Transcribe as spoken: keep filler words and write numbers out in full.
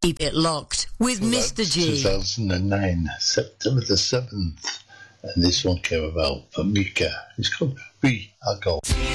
Keep it locked with Well, Mister that's G. two thousand nine, September the seventh. And this one came about for Mika. It's called We Are Gold.